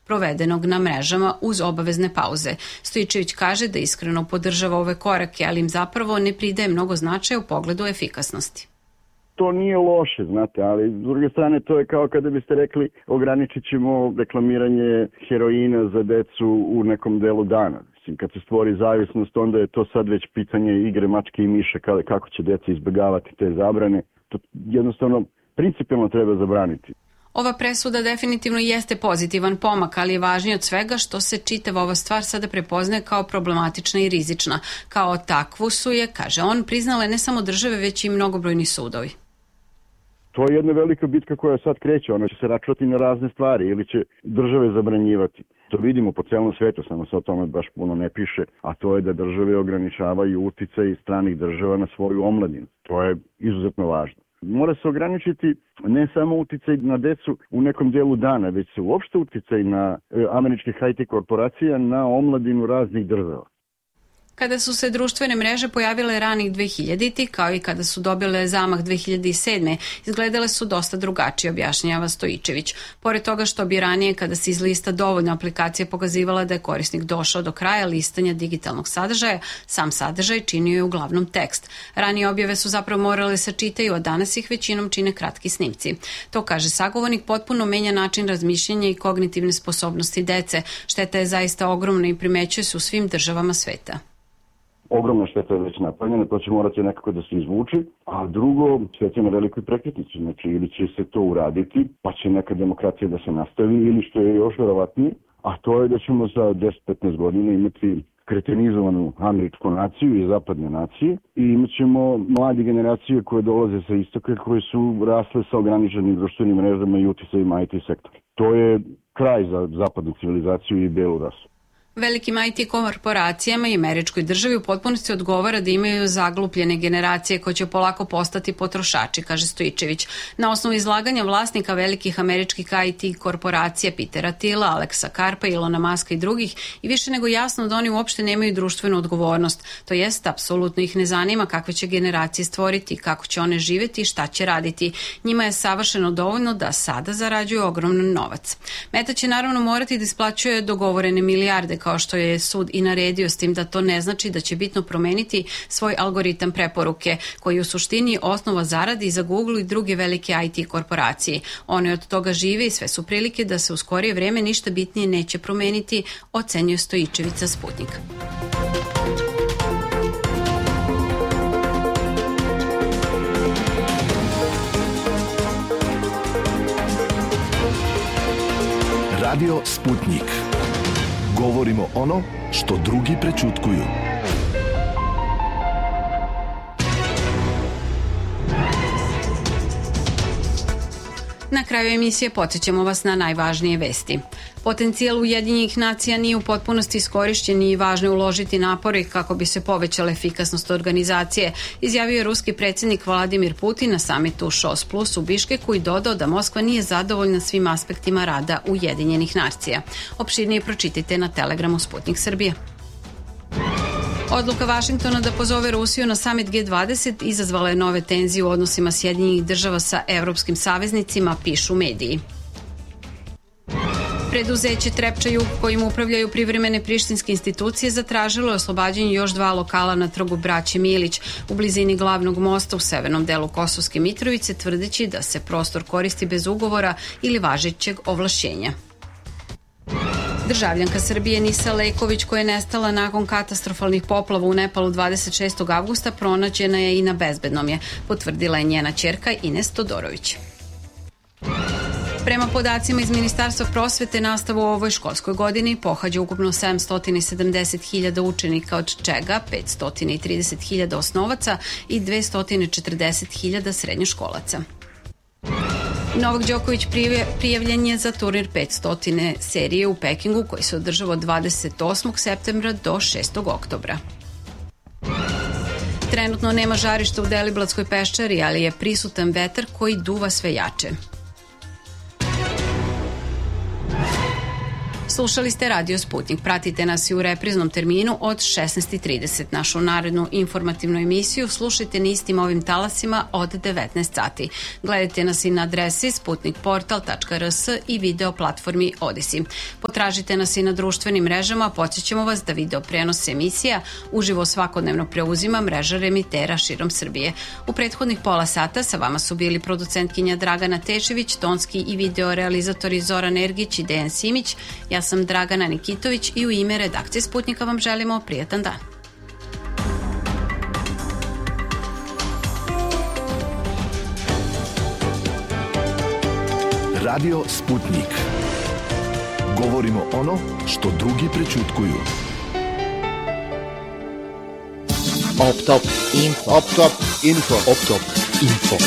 provedenog na mrežama uz obavezne pauze. Stojičević kaže da iskreno podržava ove korake, ali im zapravo ne pridaje mnogo značaja u pogledu efikasnosti. To nije loše, znate, ali s druge strane to je kao kada biste rekli ograničit ćemo reklamiranje heroina za decu u nekom delu dana. Kad se stvori zavisnost, onda je to sad već pitanje igre mačke i miša, kako će deca izbjegavati te zabrane. To jednostavno principijelno treba zabraniti. Ova presuda definitivno jeste pozitivan pomak, ali je važnije od svega što se čitava ova stvar sada prepoznaje kao problematična i rizična. Kao takvu su je, kaže on, priznale ne samo države, već i mnogobrojni sudovi. To je jedna velika bitka koja sad kreće, ona će se računati na razne stvari ili će države zabranjivati. To vidimo po celom svetu, samo se o tome baš puno ne piše, a to je da države ograničavaju uticaj stranih država na svoju omladinu. To je izuzetno važno. Mora se ograničiti ne samo uticaj na decu u nekom delu dana, već se uopšte uticaj na američke IT korporacija na omladinu raznih država. Kada su se društvene mreže pojavile ranih 2000-ti, kao i kada su dobile zamah 2007. izgledale su dosta drugačije, objašnjava Stojičević. Pored toga što bi ranije, kada se izlista dovoljno aplikacija pokazivala da je korisnik došao do kraja listanja digitalnog sadržaja, sam sadržaj činio je uglavnom tekst. Ranije objave su zapravo morale se čitaju, a danas ih većinom čine kratki snimci. To, kaže sagovornik, potpuno menja način razmišljanja i kognitivne sposobnosti dece. Šteta je zaista ogromna i primećuje se u svim državama sveta. Ogromna šteta je već napravljena, to će morati nekako da se izvuči, a drugo, svet je na velikoj prekretnici, znači ili će se to uraditi, pa će neka demokracija da se nastavi, ili što je još verovatnije, a to je da ćemo za 10-15 godina imati kretenizovanu američku naciju i zapadne nacije i imat ćemo mlade generacije koje dolaze sa istoka, koje su rasle sa ograničenim društvenim mrežama i uticajima IT sektora. To je kraj za zapadnu civilizaciju i belu rasu. Velikim IT korporacijama i američkoj državi u potpunosti odgovara da imaju zaglupljene generacije koje će polako postati potrošači, kaže Stojičević. Na osnovu izlaganja vlasnika velikih američkih IT korporacija Petera Thila, Alexa Karpa, Ilona Muska i drugih i više nego jasno da oni uopšte nemaju društvenu odgovornost. To jest, apsolutno ih ne zanima kakve će generacije stvoriti, kako će one živeti i šta će raditi. Njima je savršeno dovoljno da sada zarađuju ogroman novac. Meta će naravno morati da isplaćuje dogovorene milijarde, kao što je sud i naredio, s tim da to ne znači da će bitno promeniti svoj algoritam preporuke, koji u suštini osnova zaradi za Google i druge velike IT korporacije. One od toga žive i sve su prilike da se u skorije vreme ništa bitnije neće promeniti, ocenjuje Stojičević za Sputnik. Radio Sputnik. Govorimo ono što drugi prećutkuju. Na kraju emisije podsjećamo vas na najvažnije vesti. Potencijal Ujedinjenih nacija nije u potpunosti iskorišćen i važno je uložiti napore kako bi se povećala efikasnost organizacije, izjavio je ruski predsjednik Vladimir Putin na samitu ŠOS Plus u Biškeku i dodao da Moskva nije zadovoljna svim aspektima rada Ujedinjenih nacija. Opširnije pročitajte na Telegramu Sputnik Srbije. Odluka Vašingtona da pozove Rusiju na summit G20 izazvala je nove tenzije u odnosima Sjedinjenih država sa evropskim saveznicima, pišu mediji. Preduzeće Trepča-Jug, kojim upravljaju privremene prištinske institucije, zatražilo je oslobađanje još 2 lokala na trgu Braće Milić u blizini glavnog mosta u severnom delu Kosovske Mitrovice, tvrdeći da se prostor koristi bez ugovora ili važećeg ovlašćenja. Državljanka Srbije Nisa Leković, koja je nestala nakon katastrofalnih poplava u Nepalu 26. avgusta, pronađena je i na bezbednom je, potvrdila je njena ćerka Ines Todorović. Prema podacima iz Ministarstva prosvete, nastavu u ovoj školskoj godini pohađa ukupno 770.000 učenika, od čega 530.000 osnovaca i 240.000 srednjoškolaca. Novak Đoković prijavljen je za turnir 500 serije u Pekingu, koji se održava od 28. septembra do 6. oktobra. Trenutno nema žarišta u Deliblatskoj peščari, ali je prisutan vetar koji duva sve jače. Slušali ste Radio Sputnik. Pratite nas i u repriznom terminu od 16:30. Našu narednu informativnu emisiju slušajte na istim ovim talasima od 19 sati. Gledajte nas i na adresi sputnikportal.rs i video platformi Odisi. Potražite nas i na društvenim mrežama, podsjećamo vas da video prenos emisija uživo svakodnevno preuzima mreža remitera širom Srbije. U prethodnih pola sata sa vama su bili producentkinja Dragana Tešević, tonski i video realizatori Zoran Ergić i Dejan Simić. Ja sam Dragana Nikitović i u ime redakcije Sputnika vam želimo prijatan dan. Radio Sputnik. Govorimo ono što drugi prećutkuju. Op top info. Op top info. Op top info.